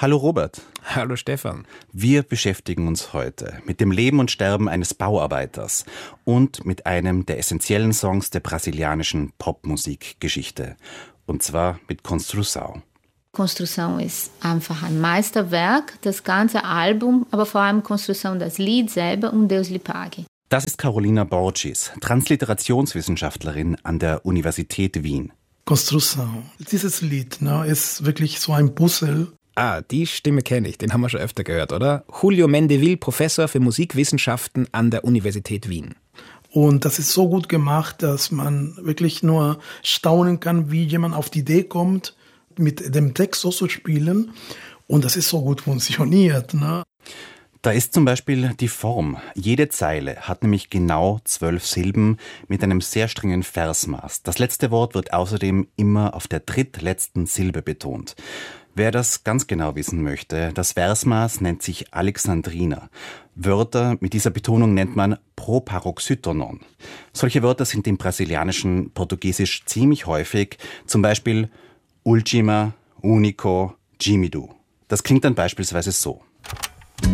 Hallo Robert. Hallo Stefan. Wir beschäftigen uns heute mit dem Leben und Sterben eines Bauarbeiters und mit einem der essentiellen Songs der brasilianischen Popmusikgeschichte. Und zwar mit Construção. Construção ist einfach ein Meisterwerk, das ganze Album, aber vor allem Construção, das Lied selber und Deus lhe pague. Das ist Carolina Borges, Transliterationswissenschaftlerin an der Universität Wien. Construção. Dieses Lied ist wirklich so ein Puzzle. Die Stimme kenne ich, den haben wir schon öfter gehört, oder? Julio Mendevil, Professor für Musikwissenschaften an der Universität Wien. Und das ist so gut gemacht, dass man wirklich nur staunen kann, wie jemand auf die Idee kommt, mit dem Text so zu spielen. Und das ist so gut funktioniert. Da ist zum Beispiel die Form. Jede Zeile hat nämlich genau 12 Silben mit einem sehr strengen Versmaß. Das letzte Wort wird außerdem immer auf der drittletzten Silbe betont. Wer das ganz genau wissen möchte, das Versmaß nennt sich Alexandriner. Wörter mit dieser Betonung nennt man Proparoxytonon. Solche Wörter sind im brasilianischen Portugiesisch ziemlich häufig, zum Beispiel Última, Único, Gemido. Das klingt dann beispielsweise so.